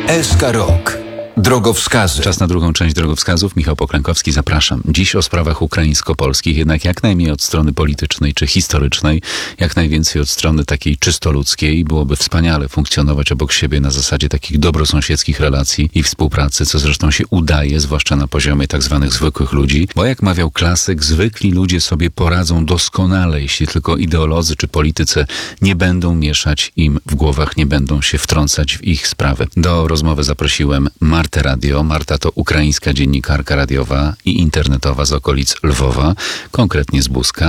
SK Rok. Drogowskazy. Czas na drugą część drogowskazów. Michał Poklękowski, zapraszam. Dziś o sprawach ukraińsko-polskich, jednak jak najmniej od strony politycznej czy historycznej, jak najwięcej od strony takiej czysto ludzkiej. Byłoby wspaniale funkcjonować obok siebie na zasadzie takich dobrosąsiedzkich relacji i współpracy, co zresztą się udaje, zwłaszcza na poziomie tak zwanych zwykłych ludzi. Bo jak mawiał klasyk, zwykli ludzie sobie poradzą doskonale, jeśli tylko ideolodzy czy politycy nie będą mieszać im w głowach, nie będą się wtrącać w ich sprawy. Do rozmowy zaprosiłem Martę Radio. Marta to ukraińska dziennikarka radiowa i internetowa z okolic Lwowa, konkretnie z Buska.